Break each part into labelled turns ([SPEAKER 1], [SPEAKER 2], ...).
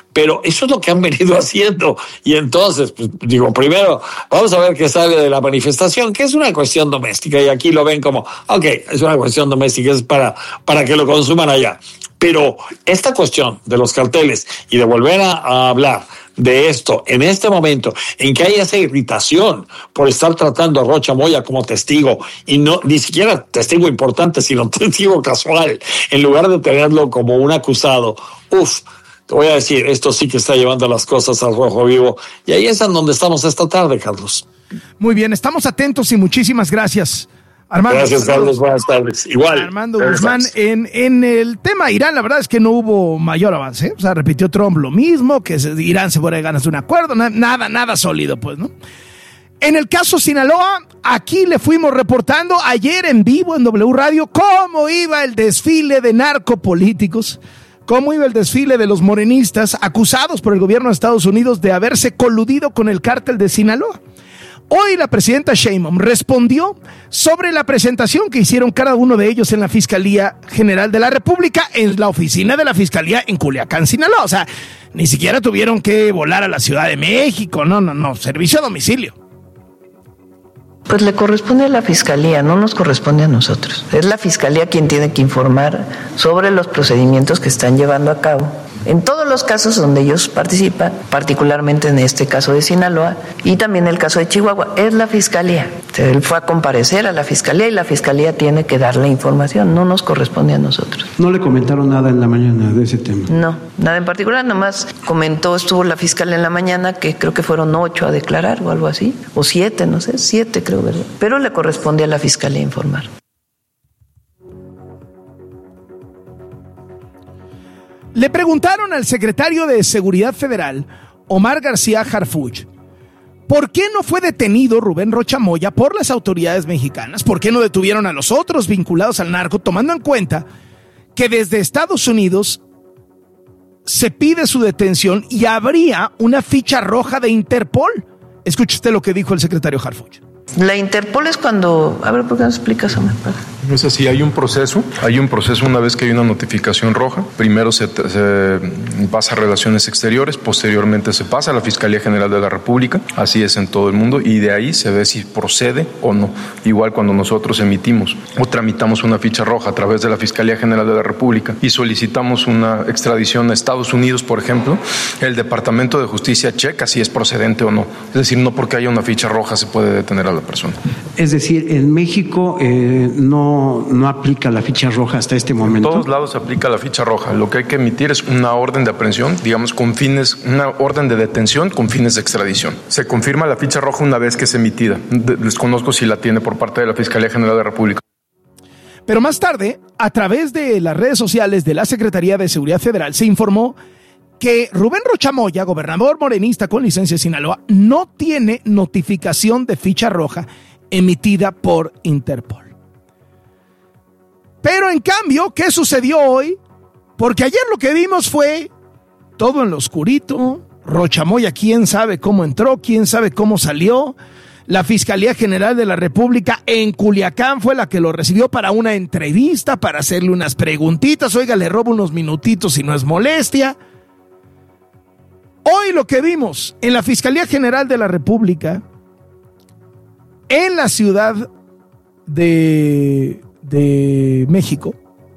[SPEAKER 1] Pero eso es lo que han venido haciendo. Y entonces, pues, digo, primero, vamos a ver qué sale de la manifestación, que es una cuestión doméstica, y aquí lo ven como, ok, es una cuestión doméstica, es para que lo consuman allá. Pero esta cuestión de los carteles y de volver a hablar de esto en este momento en que hay esa irritación por estar tratando a Rocha Moya como testigo, y no ni siquiera testigo importante, sino testigo casual, en lugar de tenerlo como un acusado, te voy a decir, esto sí que está llevando las cosas al rojo vivo, y ahí es en donde estamos esta tarde, Carlos.
[SPEAKER 2] Muy bien, estamos atentos y muchísimas gracias, Armando.
[SPEAKER 1] Gracias, Carlos, buenas tardes. Igual.
[SPEAKER 2] Armando Guzmán, en el tema Irán, la verdad es que no hubo mayor avance, ¿eh? O sea, repitió Trump lo mismo, que Irán se muere de ganas de un acuerdo, nada sólido, pues, ¿no? En el caso Sinaloa, aquí le fuimos reportando ayer en vivo en W Radio cómo iba el desfile de narcopolíticos, cómo iba el desfile de los morenistas acusados por el gobierno de Estados Unidos de haberse coludido con el cártel de Sinaloa. Hoy la presidenta Sheinbaum respondió sobre la presentación que hicieron cada uno de ellos en la Fiscalía General de la República, en la oficina de la Fiscalía en Culiacán, Sinaloa. O sea, ni siquiera tuvieron que volar a la Ciudad de México, no, servicio a domicilio.
[SPEAKER 3] Pues le corresponde a la Fiscalía, no nos corresponde a nosotros. Es la Fiscalía quien tiene que informar sobre los procedimientos que están llevando a cabo en todos los casos donde ellos participan, particularmente en este caso de Sinaloa y también el caso de Chihuahua. Es la Fiscalía. Él fue a comparecer a la Fiscalía y la Fiscalía tiene que dar la información, no nos corresponde a nosotros.
[SPEAKER 4] ¿No le comentaron nada en la mañana de ese tema?
[SPEAKER 3] No, nada en particular, nomás estuvo la fiscal en la mañana, que creo que fueron 8 a declarar o algo así, o 7, no sé, 7 creo, ¿verdad? Pero le corresponde a la Fiscalía informar.
[SPEAKER 2] Le preguntaron al secretario de Seguridad Federal, Omar García Harfuch, ¿por qué no fue detenido Rubén Rocha Moya por las autoridades mexicanas? ¿Por qué no detuvieron a los otros vinculados al narco, tomando en cuenta que desde Estados Unidos se pide su detención y habría una ficha roja de Interpol? Escuche usted lo que dijo el secretario Harfuch.
[SPEAKER 3] La Interpol es cuando... A ver, ¿por qué no explicas, Omar?
[SPEAKER 5] Es así, hay un proceso una vez que hay una notificación roja. Primero se pasa a Relaciones Exteriores, posteriormente se pasa a la Fiscalía General de la República, así es en todo el mundo, y de ahí se ve si procede o no. Igual cuando nosotros emitimos o tramitamos una ficha roja a través de la Fiscalía General de la República y solicitamos una extradición a Estados Unidos, por ejemplo, el Departamento de Justicia checa si es procedente o no. Es decir, no porque haya una ficha roja se puede detener a la persona.
[SPEAKER 4] Es decir, en México no aplica la ficha roja hasta este momento.
[SPEAKER 5] En todos lados se aplica la ficha roja. Lo que hay que emitir es una orden de aprehensión, digamos, una orden de detención con fines de extradición. Se confirma la ficha roja una vez que es emitida. Desconozco si la tiene por parte de la Fiscalía General de la República.
[SPEAKER 2] Pero más tarde, a través de las redes sociales de la Secretaría de Seguridad Federal, se informó que Rubén Rocha Moya, gobernador morenista con licencia de Sinaloa, no tiene notificación de ficha roja emitida por Interpol. Pero en cambio, ¿qué sucedió hoy? Porque ayer lo que vimos fue todo en lo oscurito. Rocha Moya, quién sabe cómo entró, quién sabe cómo salió. La Fiscalía General de la República en Culiacán fue la que lo recibió para una entrevista, para hacerle unas preguntitas. Oiga, le robo unos minutitos si no es molestia. Hoy lo que vimos en la Fiscalía General de la República, en la Ciudad de México,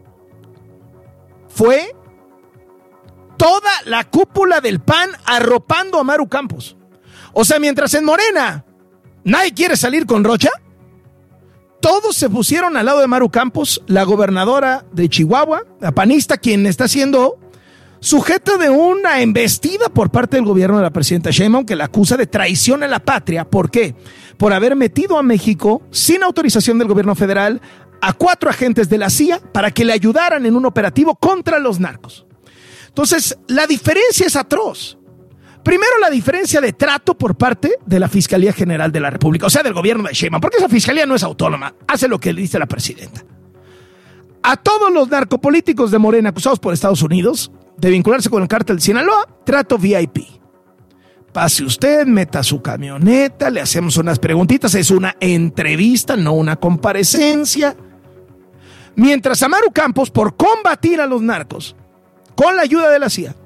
[SPEAKER 2] fue toda la cúpula del PAN arropando a Maru Campos. O sea, mientras en Morena nadie quiere salir con Rocha, todos se pusieron al lado de Maru Campos, la gobernadora de Chihuahua, la panista, quien está siendo sujeto de una embestida por parte del gobierno de la presidenta Sheinbaum, que la acusa de traición a la patria. ¿Por qué? Por haber metido a México, sin autorización del gobierno federal, a 4 agentes de la CIA para que le ayudaran en un operativo contra los narcos. Entonces, la diferencia es atroz. Primero, la diferencia de trato por parte de la Fiscalía General de la República, o sea, del gobierno de Sheinbaum, porque esa fiscalía no es autónoma, hace lo que le dice la presidenta. A todos los narcopolíticos de Morena acusados por Estados Unidos de vincularse con el cártel de Sinaloa, trato VIP. Pase usted, meta su camioneta, le hacemos unas preguntitas, es una entrevista, no una comparecencia. Mientras a Maru Campos, por combatir a los narcos, con la ayuda de la CIA,